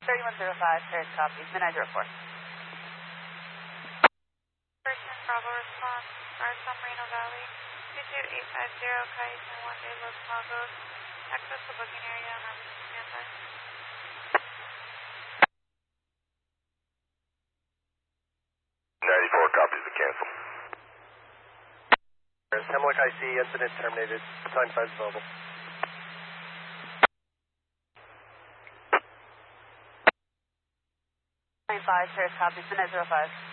3105, Paris copy, Midnight 04. Person Bravo response, Arson Moreno Valley, 22850, Cayusan 1 Day Los Pagos, access the booking area on emergency standby. 94 copies to cancel. Hemlock IC, incident terminated, time 5 available. Paris copy, Midnight 05.